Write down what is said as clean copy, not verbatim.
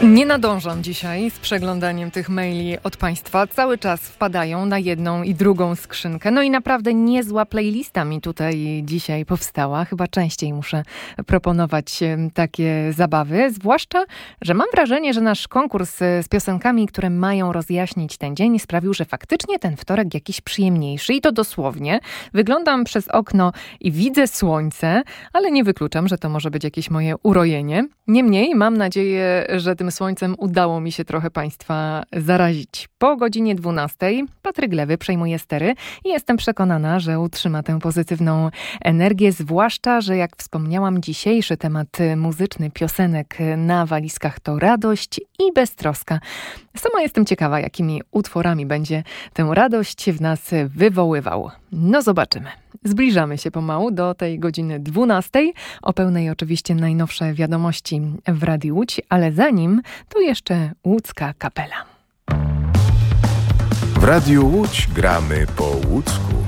Nie nadążam dzisiaj z przeglądaniem tych maili od Państwa. Cały czas wpadają na jedną i drugą skrzynkę. No i naprawdę niezła playlista mi tutaj dzisiaj powstała. Chyba częściej muszę proponować takie zabawy. Zwłaszcza, że mam wrażenie, że nasz konkurs z piosenkami, które mają rozjaśnić ten dzień, sprawił, że faktycznie ten wtorek jakiś przyjemniejszy. I to dosłownie. Wyglądam przez okno i widzę słońce, ale nie wykluczam, że to może być jakieś moje urojenie. Niemniej mam nadzieję, że tym słońcem udało mi się trochę Państwa zarazić. Po godzinie 12 Patryk Lewy przejmuje stery i jestem przekonana, że utrzyma tę pozytywną energię, zwłaszcza, że jak wspomniałam, dzisiejszy temat muzyczny piosenek na walizkach to radość i beztroska. Sama jestem ciekawa, jakimi utworami będzie tę radość w nas wywoływał. No zobaczymy. Zbliżamy się pomału do tej godziny 12. O pełnej oczywiście najnowsze wiadomości w Radiu Łódź, ale zanim to jeszcze łódzka kapela. W Radiu Łódź gramy po łódzku.